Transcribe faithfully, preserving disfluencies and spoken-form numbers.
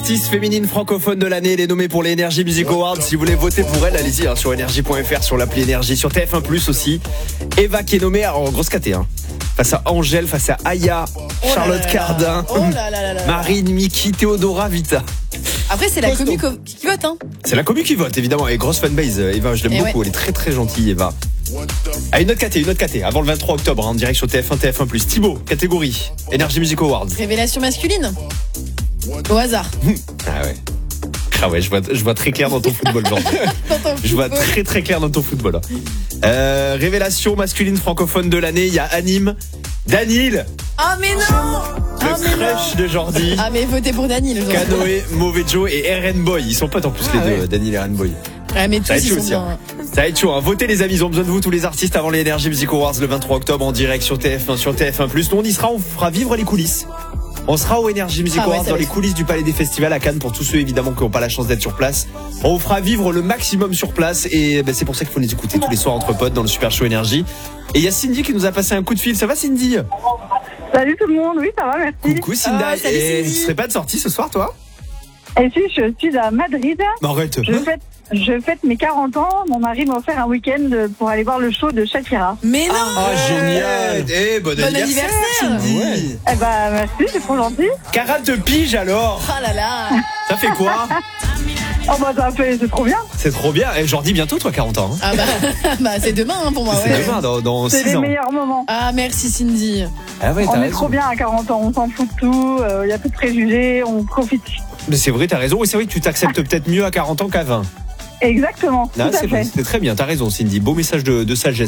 artiste féminine francophone de l'année. Elle est nommée pour les Energy Music Awards. Si vous voulez voter pour elle, allez-y hein, sur énergie point f r, sur l'appli Énergie, sur T F un plus aussi. Eva qui est nommée en grosse caté. Hein. Face à Angèle, face à Aya, oh Charlotte là là Cardin, oh là là là là. Marine, Miki, Théodora, Vita. Après, c'est la commu qui vote. Hein. C'est la commu qui vote, évidemment. Et grosse fanbase, Eva, je l'aime Et beaucoup. ouais. Elle est très très gentille, Eva. Ah, une autre caté, une autre caté. Avant le vingt-trois octobre, hein, en direct sur T F un, T F un plus. Thibaut, catégorie Energy Music Awards. Révélation masculine. Au hasard. Ah ouais. Ah ouais, je vois, je vois très clair dans ton football, Jordan. Je vois très très clair dans ton football. Euh, révélation masculine francophone de l'année, il y a Anime, Danil. Ah mais non. Le ah, mais crush non. de Jordi. Ah mais votez pour Danil. Canoë, Mauvais Joe et R N Boy. Ils sont potes en plus ah, les ouais. deux, Danil et R N Boy. Ah mais tous ça va être ils chaud sont aussi. bien. Hein. Ça va être chaud. Hein. Votez les amis, ils ont besoin de vous tous les artistes avant les Energy Music Awards le vingt-trois octobre en direct sur T F un, sur T F un plus. Nous on y sera, on fera vivre les coulisses. On sera au Energy Music ah ouais, Awards dans les coulisses du Palais des Festivals à Cannes pour tous ceux évidemment qui n'ont pas la chance d'être sur place. On vous fera vivre le maximum sur place et ben, c'est pour ça qu'il faut nous écouter tous les soirs entre potes dans le Super Show Énergie. Et il y a Cindy qui nous a passé un coup de fil. Ça va Cindy? Salut tout le monde, oui ça va, merci. Coucou Cindy. Oh, salut, et Cindy. tu serais pas de sortie ce soir toi? Et si je suis à Madrid, Non, arrête. je fête, je fête mes quarante ans, mon mari m'a offert un week-end pour aller voir le show de Shakira. Mais non. Ah oh, génial. Eh bon, bon anniversaire, anniversaire Cindy. ouais. Eh ben merci, c'est trop gentil. quarante piges alors. Ah là là. Ça fait quoi? Oh bah ça fait, c'est trop bien. C'est trop bien. Et Jordi bientôt toi quarante ans. Hein. Ah bah, bah c'est demain hein, pour moi. C'est ouais. demain dans, dans C'est six les ans. meilleurs moments. Ah merci Cindy. Ah ouais, On t'as est raison. trop bien à quarante ans, on s'en fout de tout, il euh, y a plus de préjugés, on profite. Mais c'est vrai, t'as raison. Et c'est vrai que tu t'acceptes peut-être mieux à quarante ans qu'à vingt. Exactement, Non, tout à c'est fait. vrai, c'était très bien, t'as raison Cindy. Beau message de, de sagesse.